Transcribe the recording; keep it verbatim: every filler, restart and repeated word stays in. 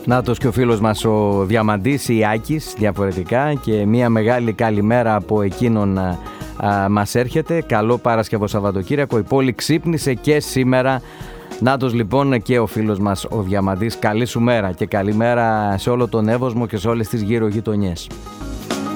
Νάτος και ο φίλος μας ο Διαμαντής Ιάκης διαφορετικά, και μια μεγάλη καλημέρα από εκείνον α, α, μας έρχεται. Καλό Παρασκευό Σαββατοκύριακο. Η πόλη ξύπνησε και σήμερα. Νάτος λοιπόν και ο φίλος μας ο Διαμαντής. Καλή σου μέρα και καλημέρα σε όλο τον Εύωσμο και σε όλες τις γύρω γειτονιές.